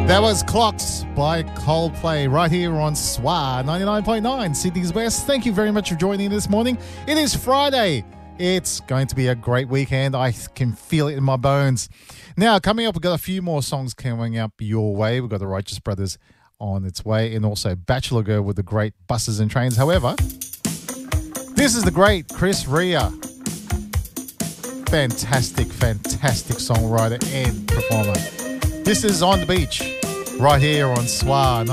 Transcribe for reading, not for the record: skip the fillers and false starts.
That was Clocks by Coldplay right here on SWA 99.9 Sydney's Best. Thank you very much for joining this morning. It is Friday. It's going to be a great weekend. I can feel it in my bones. Now, coming up, we've got a few more songs coming up your way. We've got the Righteous Brothers on its way and also Bachelor Girl with the great Buses and Trains. However, this is the great Chris Rea. Fantastic songwriter and performer. This is On the Beach right here on SWA